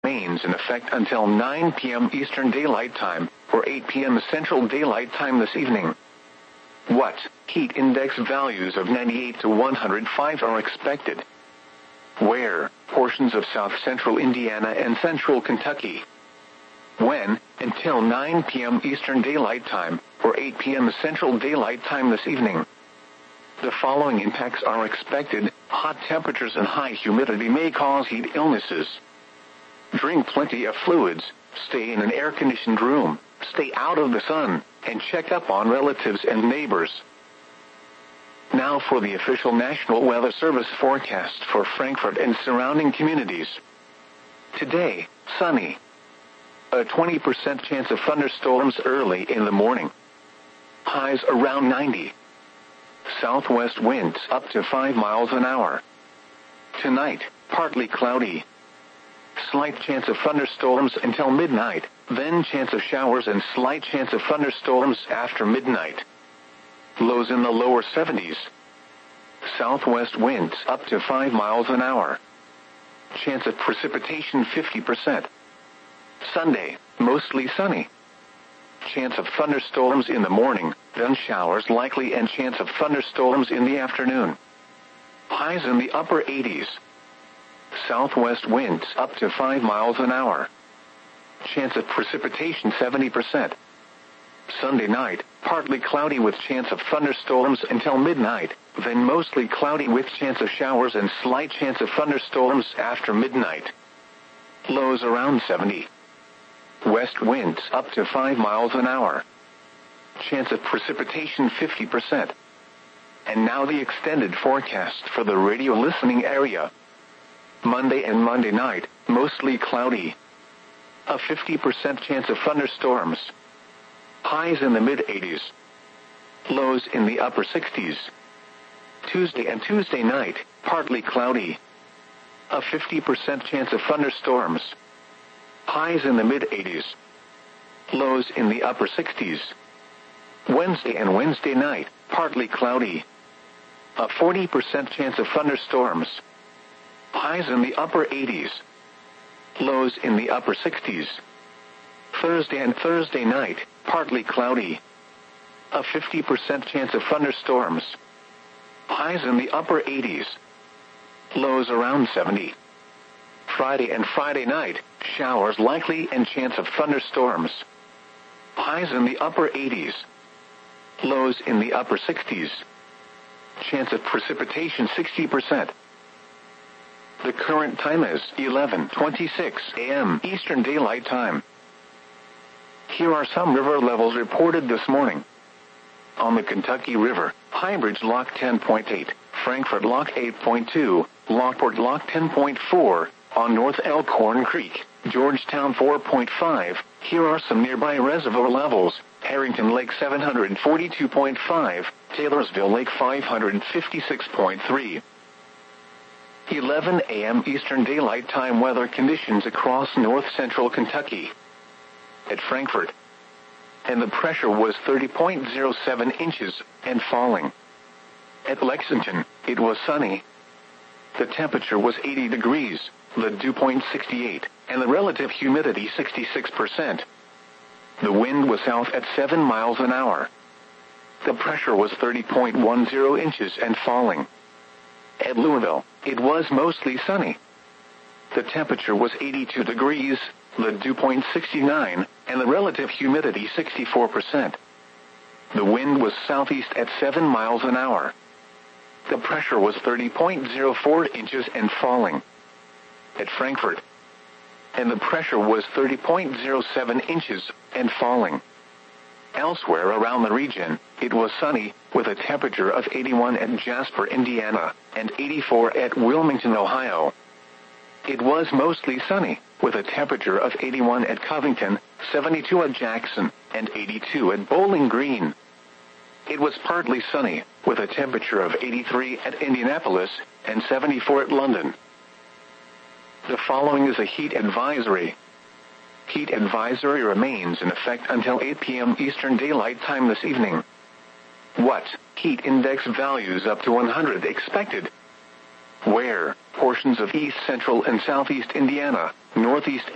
remains in effect until 9 p.m. Eastern Daylight Time, or 8 p.m. Central Daylight Time this evening. What heat index values of 98 to 105 are expected? Where? Portions of south-central Indiana and central Kentucky. When? Until 9 p.m. Eastern Daylight Time, or 8 p.m. Central Daylight Time this evening. The following impacts are expected. Hot temperatures and high humidity may cause heat illnesses. Drink plenty of fluids, stay in an air-conditioned room, stay out of the sun, and check up on relatives and neighbors. Now for the official National Weather Service forecast for Frankfort and surrounding communities. Today, sunny. A 20% chance of thunderstorms early in the morning. Highs around 90. Southwest winds up to 5 miles an hour. Tonight, partly cloudy. Slight chance of thunderstorms until midnight, then chance of showers and slight chance of thunderstorms after midnight. Lows in the lower 70s. Southwest winds up to 5 miles an hour. Chance of precipitation 50%. Sunday, mostly sunny. Chance of thunderstorms in the morning, then showers likely and chance of thunderstorms in the afternoon. Highs in the upper 80s. Southwest winds up to 5 miles an hour. Chance of precipitation 70%. Sunday night, partly cloudy with chance of thunderstorms until midnight, then mostly cloudy with chance of showers and slight chance of thunderstorms after midnight. Lows around 70. West winds up to 5 miles an hour. Chance of precipitation 50%. And now the extended forecast for the radio listening area. Monday and Monday night, mostly cloudy. A 50% chance of thunderstorms. Highs in the mid-80s. Lows in the upper 60s. Tuesday and Tuesday night, partly cloudy. A 50% chance of thunderstorms. Highs in the mid-80s. Lows in the upper 60s. Wednesday and Wednesday night, partly cloudy. A 40% chance of thunderstorms. Highs in the upper 80s. Lows in the upper 60s. Thursday and Thursday night, partly cloudy. A 50% chance of thunderstorms. Highs in the upper 80s. Lows around 70. Friday and Friday night, showers likely and chance of thunderstorms. Highs in the upper 80s. Lows in the upper 60s. Chance of precipitation 60%. The current time is 11:26 a.m. Eastern Daylight Time. Here are some river levels reported this morning. On the Kentucky River, Highbridge Lock 10.8, Frankfort Lock 8.2, Lockport Lock 10.4, on North Elkhorn Creek, Georgetown 4.5. Here are some nearby reservoir levels. Harrington Lake 742.5, Taylorsville Lake 556.3. 11 a.m. Eastern Daylight Time weather conditions across north-central Kentucky. At Frankfort, and the pressure was 30.07 inches and falling. At Lexington, it was sunny. The temperature was 80 degrees, the dew point 68, and the relative humidity 66%. The wind was south at 7 miles an hour. The pressure was 30.10 inches and falling. At Louisville, it was mostly sunny. The temperature was 82 degrees, the dew point 69, and the relative humidity 64%. The wind was southeast at 7 miles an hour. The pressure was 30.04 inches and falling. At Frankfort, and the pressure was 30.07 inches and falling. Elsewhere around the region, it was sunny, with a temperature of 81 at Jasper, Indiana, and 84 at Wilmington, Ohio. It was mostly sunny, with a temperature of 81 at Covington, 72 at Jackson, and 82 at Bowling Green. It was partly sunny, with a temperature of 83 at Indianapolis, and 74 at London. The following is a heat advisory. Heat advisory remains in effect until 8 p.m. Eastern Daylight Time this evening. What heat index values up to 100 expected? Where? Portions of east central and southeast Indiana, northeast